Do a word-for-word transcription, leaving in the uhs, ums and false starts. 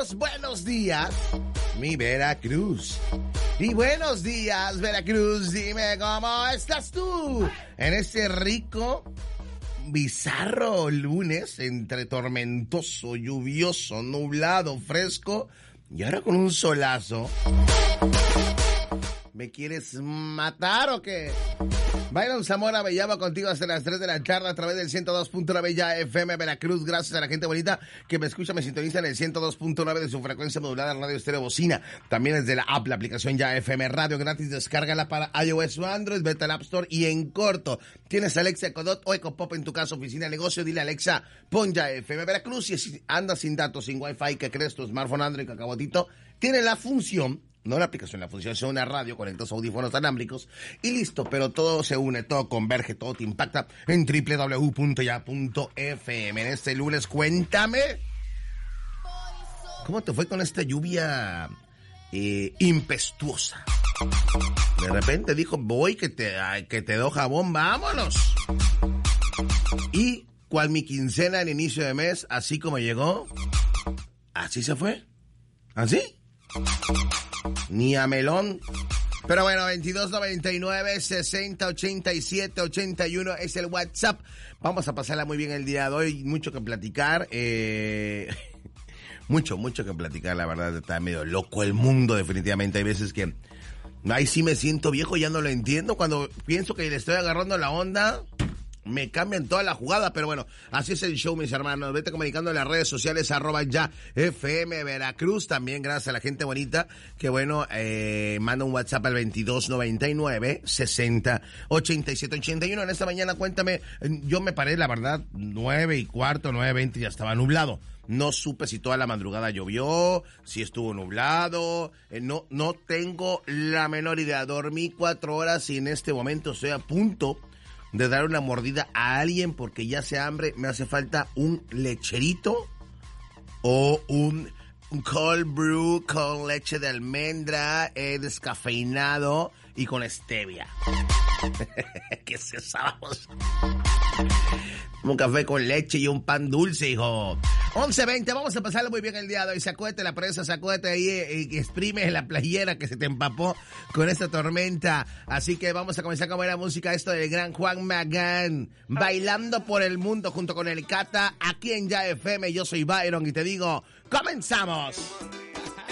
Buenos, buenos días, mi Veracruz. Y buenos días, Veracruz, dime cómo estás tú en este rico, bizarro lunes entre tormentoso, lluvioso, nublado, fresco y ahora con un solazo. ¿Me quieres matar o qué? Byron Zamora me llama contigo hasta las tres de la tarde a través del ciento dos punto nueve ya F M Veracruz. Gracias a la gente bonita que me escucha, me sintoniza en el ciento dos punto nueve de su frecuencia modulada Radio Estéreo Bocina. También desde la app, la aplicación ya F M Radio gratis. Descárgala para iOS o Android, vete al App Store y en corto tienes Alexa, Ecodot o Ecopop en tu casa, oficina, negocio. Dile a Alexa, pon ya F M Veracruz. Y si andas sin datos, sin Wi-Fi, que crees tu smartphone Android cacabotito, tiene la función. No la aplicación, la función es una radio, conectas audífonos alámbricos y listo, pero todo se une, todo converge, todo te impacta en doble u doble u doble u punto ya punto f m. En este lunes, cuéntame, ¿cómo te fue con esta lluvia eh, impetuosa? De repente dijo, voy que te, ay, que te doy jabón, vámonos. Y cual mi quincena en inicio de mes, así como llegó, así se fue, así. Ni a melón. Pero bueno, veintidós noventa y nueve, sesenta, ochenta y siete, ochenta y uno es el WhatsApp. Vamos a pasarla muy bien el día de hoy. Mucho que platicar. Eh... mucho, mucho que platicar. La verdad está medio loco el mundo, definitivamente. Hay veces que... Ahí sí me siento viejo, ya no lo entiendo. Cuando pienso que le estoy agarrando la onda... me cambian toda la jugada, pero bueno, así es el show, mis hermanos. Vete comunicando en las redes sociales, arroba ya F M Veracruz. También gracias a la gente bonita que, bueno, eh, manda un WhatsApp al veintidós noventa y nueve, sesenta, ochenta y siete, ochenta y uno. En esta mañana, cuéntame, yo me paré, la verdad, nueve y cuarto, nueve veinte, ya estaba nublado. No supe si toda la madrugada llovió, si estuvo nublado, eh, no, no tengo la menor idea. Dormí cuatro horas y en este momento estoy a punto de dar una mordida a alguien porque ya hace hambre. Me hace falta un lecherito o un, un cold brew con leche de almendra, eh, descafeinado y con stevia. ¿Qué es eso? Un café con leche y un pan dulce, hijo. once veinte, vamos a pasarlo muy bien el día de hoy. Sacúdete la presa, sacúdete ahí y exprime la playera que se te empapó con esta tormenta. Así que vamos a comenzar con buena música. Esto del gran Juan Magán, Bailando por el Mundo junto con el Cata, aquí en Ya F M. Yo soy Byron y te digo, ¡comenzamos!